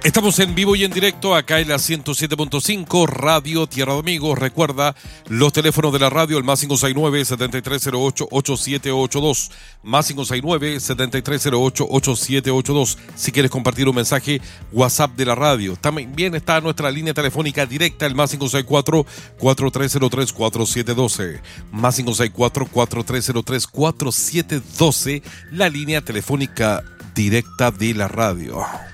Estamos en vivo y en directo acá en la 107.5 Radio Tierra de Amigos. Recuerda los teléfonos de la radio, el más 569-7308-8782, más 569-7308-8782. Si quieres compartir un mensaje, WhatsApp de la radio. También está nuestra línea telefónica directa, el más 564-4303-4712, más 564-4303-4712, la línea telefónica directa de la radio.